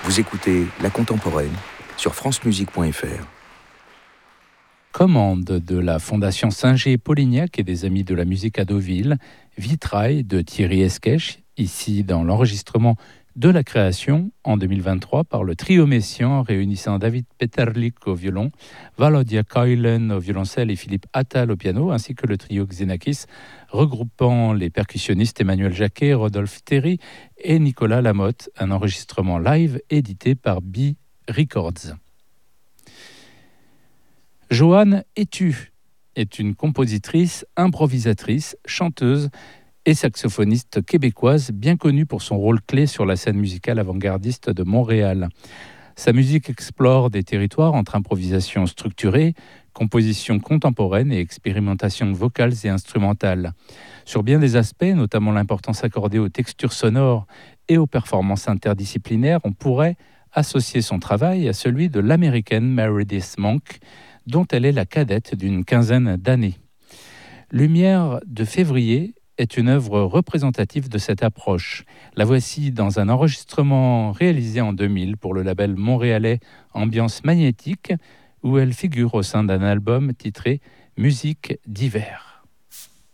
Vous écoutez La Contemporaine sur francemusique.fr. Commande de la Fondation Singer-Polignac et des Amis de la musique à Deauville, Vitrail de Thierry Esquèche, ici dans l'enregistrement de la création en 2023 par le trio messian réunissant David Peterlik au violon, Valodia Keulen au violoncelle et Philippe Attal au piano, ainsi que le trio Xenakis regroupant les percussionnistes Emmanuel Jacquet, Rodolphe Théry et Nicolas Lamotte, un enregistrement live édité par Bi Records. Joanne Etu est une compositrice, improvisatrice, chanteuse et saxophoniste québécoise bien connue pour son rôle clé sur la scène musicale avant-gardiste de Montréal. Sa musique explore des territoires entre improvisation structurée, composition contemporaine et expérimentation vocales et instrumentales. Sur bien des aspects, notamment l'importance accordée aux textures sonores et aux performances interdisciplinaires, on pourrait associer son travail à celui de l'américaine Meredith Monk, dont elle est la cadette d'une quinzaine d'années. Lumière de février est une œuvre représentative de cette approche. La voici dans un enregistrement réalisé en 2000 pour le label montréalais Ambiance Magnétique, où elle figure au sein d'un album titré Musique d'hiver.